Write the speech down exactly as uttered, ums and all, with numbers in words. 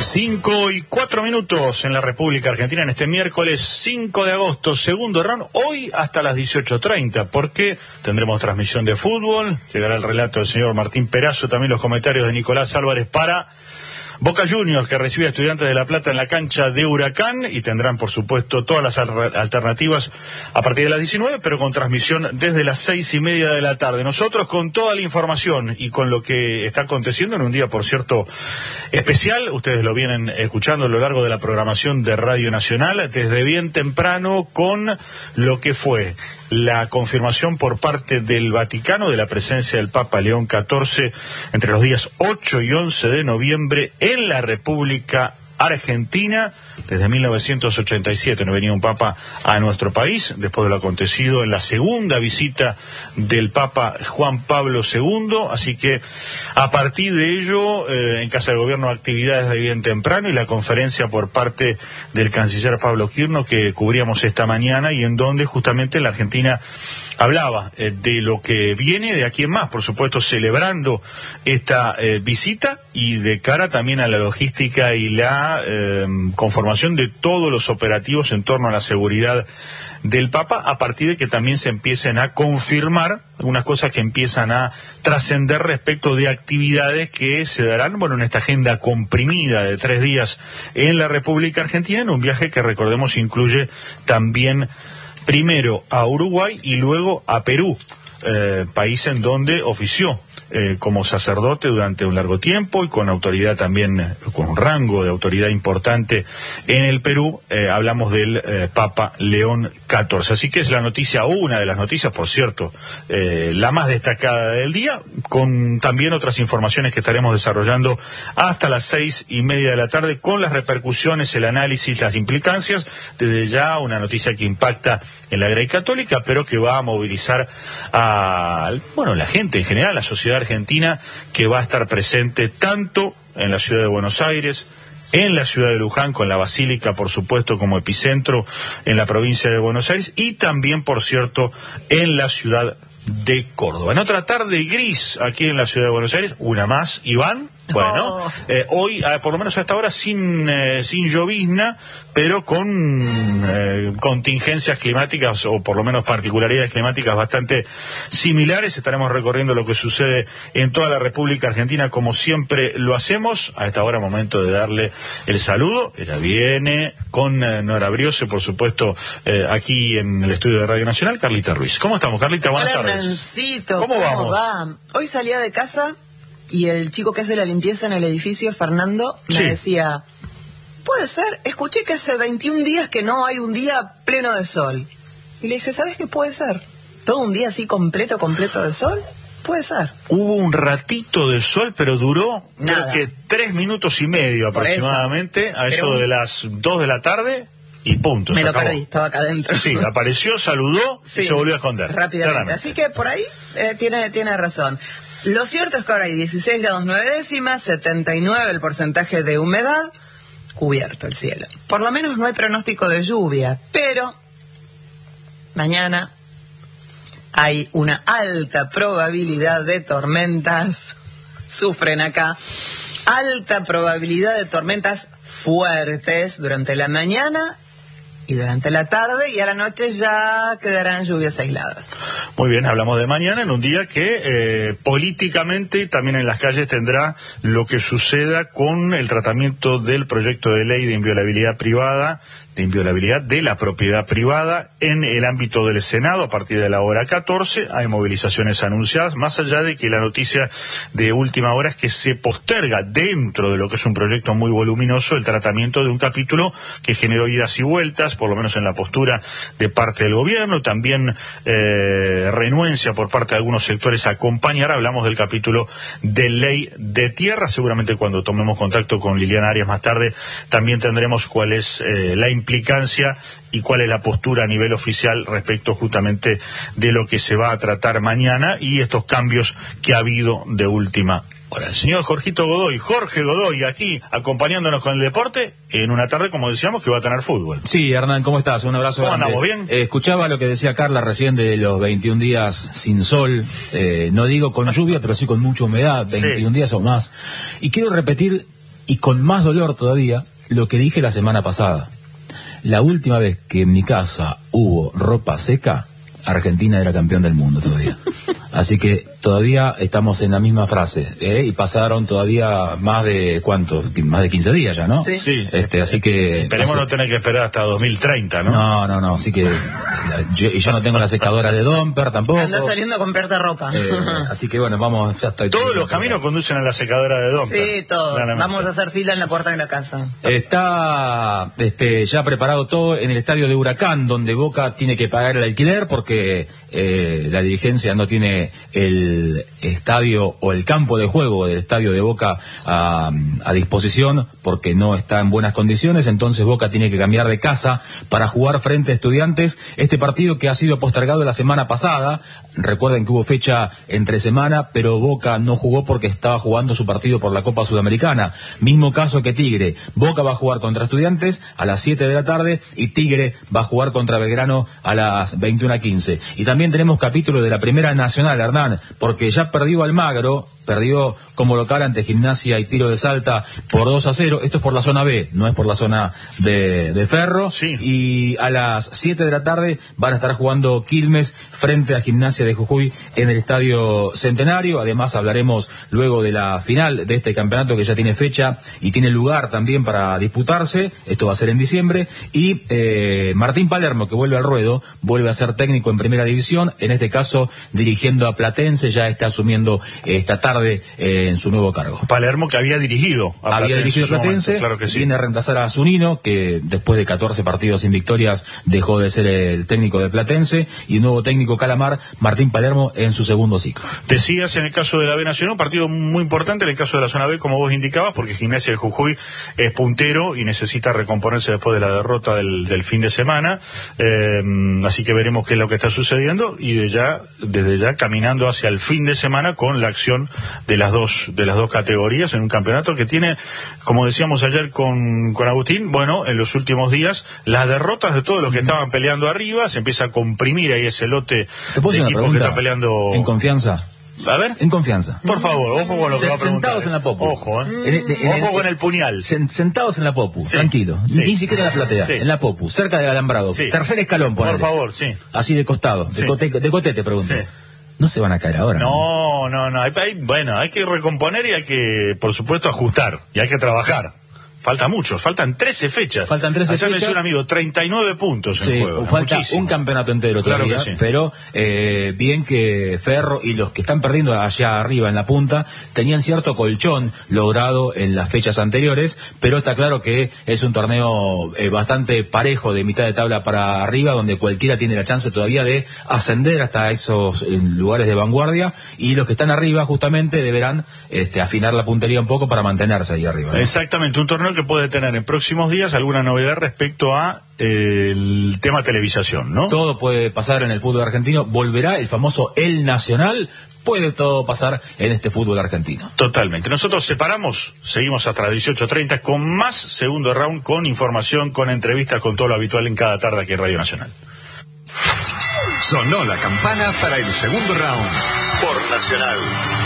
Cinco y cuatro minutos en la República Argentina en este miércoles cinco de agosto, segundo round, hoy hasta las dieciocho treinta, porque tendremos transmisión de fútbol, llegará el relato del señor Martín Perazo, también los comentarios de Nicolás Álvarez para Boca Juniors, que recibe a Estudiantes de La Plata en la cancha de Huracán, y tendrán, por supuesto, todas las alternativas a partir de las diecinueve, pero con transmisión desde las seis y media de la tarde. Nosotros con toda la información y con lo que está aconteciendo en un día, por cierto, especial. Ustedes lo vienen escuchando a lo largo de la programación de Radio Nacional, desde bien temprano, con lo que fue la confirmación por parte del Vaticano de la presencia del Papa León catorce entre los días ocho y once de noviembre en la República Argentina. Desde mil novecientos ochenta y siete no venía un Papa a nuestro país, después de lo acontecido en la segunda visita del Papa Juan Pablo segundo, así que a partir de ello, eh, en Casa de Gobierno, actividades de bien temprano y la conferencia por parte del canciller Pablo Quirno que cubríamos esta mañana, y en donde justamente la Argentina hablaba eh, de lo que viene de aquí en más, por supuesto celebrando esta eh, visita, y de cara también a la logística y la eh, conformación de todos los operativos en torno a la seguridad del Papa, a partir de que también se empiecen a confirmar algunas cosas que empiezan a trascender respecto de actividades que se darán, bueno, en esta agenda comprimida de tres días en la República Argentina, en un viaje que, recordemos, incluye también primero a Uruguay y luego a Perú, eh, país en donde ofició Eh, como sacerdote durante un largo tiempo y con autoridad también, eh, con un rango de autoridad importante en el Perú. Eh, hablamos del eh, Papa León catorce. Así que es la noticia, una de las noticias, por cierto, eh, la más destacada del día, con también otras informaciones que estaremos desarrollando hasta las seis y media de la tarde, con las repercusiones, el análisis, las implicancias. Desde ya una noticia que impacta en la Grey Católica, pero que va a movilizar a, bueno, la gente en general, la sociedad argentina, que va a estar presente tanto en la ciudad de Buenos Aires, en la ciudad de Luján, con la Basílica, por supuesto, como epicentro en la provincia de Buenos Aires, y también, por cierto, en la ciudad de Córdoba. En otra tarde gris aquí en la ciudad de Buenos Aires, una más, Iván. Bueno, oh. eh, hoy, eh, por lo menos hasta ahora, sin eh, sin llovizna, pero con eh, contingencias climáticas, o por lo menos particularidades climáticas bastante similares. Estaremos recorriendo lo que sucede en toda la República Argentina, como siempre lo hacemos. A esta hora, momento de darle el saludo. Ella viene con eh, Nora Briose, por supuesto, eh, aquí en el estudio de Radio Nacional, Carlita Ruiz. ¿Cómo estamos, Carlita? Buenas Hola, tardes. Nancito, ¿Cómo, ¿cómo vamos? va? Hoy salía de casa y el chico que hace la limpieza en el edificio, Fernando, me sí. decía, puede ser, escuché que hace veintiún días que no hay un día pleno de sol. Y le dije, ¿sabes qué puede ser? ¿Todo un día así completo, completo de sol? Puede ser. Hubo un ratito de sol, pero duró, Nada. creo que tres minutos y medio Por aproximadamente, eso. a eso Pero... de las dos de la tarde, y punto. Me se lo acabó. perdí, estaba acá adentro. Sí, apareció, saludó sí, y se volvió a esconder. Rápidamente. Claramente. Así que por ahí eh, tiene, tiene razón. Lo cierto es que ahora hay dieciséis grados nueve décimas, setenta y nueve el porcentaje de humedad, cubierto el cielo. Por lo menos no hay pronóstico de lluvia, pero mañana hay una alta probabilidad de tormentas, sufren acá, alta probabilidad de tormentas fuertes durante la mañana y durante la tarde, y a la noche ya quedarán lluvias aisladas. Muy bien, hablamos de mañana, en un día que eh, políticamente también en las calles tendrá lo que suceda con el tratamiento del proyecto de ley de inviolabilidad privada, de inviolabilidad de la propiedad privada en el ámbito del Senado a partir de la hora catorce. Hay movilizaciones anunciadas, más allá de que la noticia de última hora es que se posterga, dentro de lo que es un proyecto muy voluminoso, el tratamiento de un capítulo que generó idas y vueltas, por lo menos en la postura de parte del gobierno, también eh, renuencia por parte de algunos sectores a acompañar. Hablamos del capítulo de ley de tierra. Seguramente cuando tomemos contacto con Liliana Arias más tarde también tendremos cuál es eh, la implicancia y cuál es la postura a nivel oficial respecto justamente de lo que se va a tratar mañana y estos cambios que ha habido de última hora. El señor Jorgito Godoy, Jorge Godoy, aquí acompañándonos con el deporte en una tarde, como decíamos, que va a tener fútbol. Sí, Hernán, ¿cómo estás? Un abrazo ¿Cómo grande. andamos? ¿Bien? Eh, escuchaba lo que decía Carla recién de los veintiún días sin sol, eh, no digo con lluvia, pero sí con mucha humedad, veintiún sí. días o más. Y quiero repetir y con más dolor todavía, lo que dije la semana pasada. La última vez que en mi casa hubo ropa seca, Argentina era campeón del mundo todavía. Así que todavía estamos en la misma frase, ¿eh? Y pasaron todavía más de, ¿cuánto? Más de quince días ya, ¿no? Sí. Sí. Este, así que... Esperemos así, no tener que esperar hasta dos mil treinta, ¿no? No, no, no, así que... Yo, y yo no tengo la secadora de Domper tampoco. Anda saliendo a comprarte ropa. Eh, así que bueno, vamos, ya estoy... Todos los caminos conducen a la secadora de Domper. Sí, todo. Claramente. Vamos a hacer fila en la puerta de la casa. Está este, ya preparado todo en el estadio de Huracán, donde Boca tiene que pagar el alquiler porque eh, la dirigencia no tiene el estadio o el campo de juego del estadio de Boca a, a disposición porque no está en buenas condiciones. Entonces Boca tiene que cambiar de casa para jugar frente a Estudiantes este partido que ha sido postergado la semana pasada. Recuerden que hubo fecha entre semana, pero Boca no jugó porque estaba jugando su partido por la Copa Sudamericana. Mismo caso que Tigre. Boca va a jugar contra Estudiantes a las siete de la tarde y Tigre va a jugar contra Belgrano a las veintiuna quince. Y también tenemos capítulo de la Primera Nacional, Hernán, porque ya perdió Almagro, perdió como local ante Gimnasia y Tiro de Salta por dos a cero. Esto es por la zona B, no es por la zona de, de Ferro. Sí. Y a las siete de la tarde van a estar jugando Quilmes frente a Gimnasia de Jujuy en el Estadio Centenario. Además hablaremos luego de la final de este campeonato que ya tiene fecha y tiene lugar también para disputarse. Esto va a ser en diciembre. Y eh, Martín Palermo, que vuelve al ruedo, vuelve a ser técnico en Primera División, en este caso dirigiendo a Platense, ya está asumiendo eh, esta tarde eh, en su nuevo cargo. Palermo, que había dirigido a Había Platense dirigido a en su Platense, momento, claro que sí. Viene a reemplazar a Zunino, que después de catorce partidos sin victorias dejó de ser el técnico de Platense, y un nuevo técnico Calamar, Martín Palermo, en su segundo ciclo. Decías en el caso de la B Nacional, un partido muy importante en el caso de la zona B, como vos indicabas, porque Gimnasia de Jujuy es puntero y necesita recomponerse después de la derrota del, del fin de semana, eh, así que veremos qué es lo que está sucediendo y de ya, desde ya caminando hacia el fin de semana con la acción de las dos de las dos categorías en un campeonato que tiene, como decíamos ayer con, con Agustín, bueno, en los últimos días las derrotas de todos los que mm. estaban peleando arriba, se empieza a comprimir ahí ese lote ¿Te puedo de hacer una equipos pregunta? que está peleando En confianza. A ver. En confianza. Por favor, ojo con lo que va a preguntar. Sentados en la popu. Ojo, ¿eh? En, en, en, ojo con el puñal. Sen, sentados en la popu, sí. tranquilo. Sí. Ni siquiera en la platea, sí. en la popu, cerca del alambrado. Sí. Tercer escalón, ponele. Por favor, sí. Así de costado, Sí. de, cote, de cote te pregunto. Sí. No se van a caer ahora. No, no, no. Hay, hay, bueno, hay que recomponer y hay que, por supuesto, ajustar. Y hay que trabajar. Falta mucho, faltan trece fechas. Faltan trece Ayer me fechas. decía un amigo, treinta y nueve puntos en Sí, juego. falta Muchísimo. un campeonato entero Claro todavía, que sí. pero eh, bien que Ferro y los que están perdiendo allá arriba en la punta tenían cierto colchón logrado en las fechas anteriores, pero está claro que es un torneo eh, bastante parejo de mitad de tabla para arriba, donde cualquiera tiene la chance todavía de ascender hasta esos eh, lugares de vanguardia, y los que están arriba justamente deberán este, afinar la puntería un poco para mantenerse ahí arriba, ¿no? Exactamente, un torneo que puede tener en próximos días alguna novedad respecto a eh, el tema televisación, ¿no? Todo puede pasar en el fútbol argentino, volverá el famoso El Nacional, puede todo pasar en este fútbol argentino. Totalmente. Nosotros separamos, seguimos hasta las dieciocho treinta con más segundo round, con información, con entrevistas, con todo lo habitual en cada tarde aquí en Radio Nacional. Sonó la campana para el segundo round por Nacional.